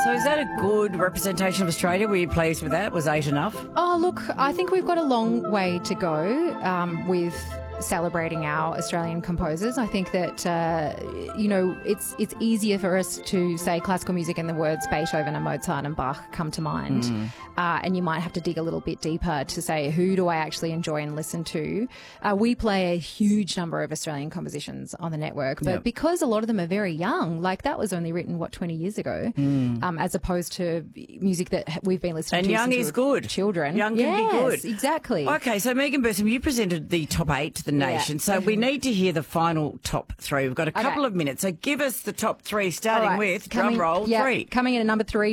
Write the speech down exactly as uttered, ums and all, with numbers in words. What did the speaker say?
So is that a good representation of Australia? Were you pleased with that? Was eight enough? Oh, look, I think we've got a long way to go um, with celebrating our Australian composers. I think that, uh, you know, it's it's easier for us to say classical music and the words Beethoven and Mozart and Bach come to mind. Mm. Uh, and you might have to dig a little bit deeper to say, who do I actually enjoy and listen to? Uh, we play a huge number of Australian compositions on the network, but yep. because a lot of them are very young, like that was only written, what, twenty years ago, mm. um, as opposed to music that we've been listening and to young since is we were good. Children. Young can yes, be good. Exactly. Okay, so Megan Burson, you presented the top eight to the nation, yeah. so we need to hear the final top three. We've got a couple okay. of minutes, so give us the top three, starting right. with, coming, drum roll, yeah, three. Coming in at number three,